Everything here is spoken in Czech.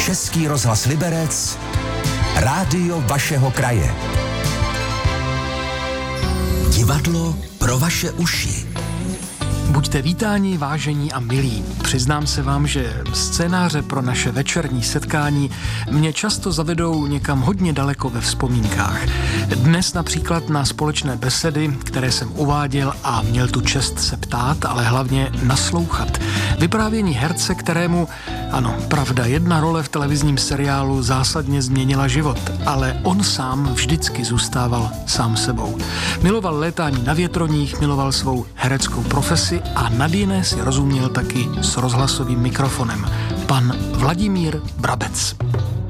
Český rozhlas Liberec, rádio vašeho kraje. Divadlo pro vaše uši. Buďte vítáni, vážení a milí. Přiznám se vám, že scénáře pro naše večerní setkání mě často zavedou někam hodně daleko ve vzpomínkách. Dnes například na společné besedy, které jsem uváděl a měl tu čest se ptát, ale hlavně naslouchat. Vyprávění herce, kterému, ano, pravda, jedna role v televizním seriálu zásadně změnila život, ale on sám vždycky zůstával sám sebou. Miloval létání na větroních, miloval svou hereckou profesi a nad jiné si rozuměl taky s rozhlasovým mikrofonem. Pan Vladimír Brabec.